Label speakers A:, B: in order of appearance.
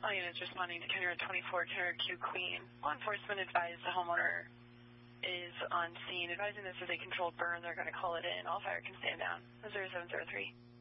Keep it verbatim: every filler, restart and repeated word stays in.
A: All units responding to County Road twenty-four, County Road Q Queen. Law enforcement advised the homeowner is on scene. Advising this is a controlled burn. They're going to call it in. All fire can stand down. zero seven zero three.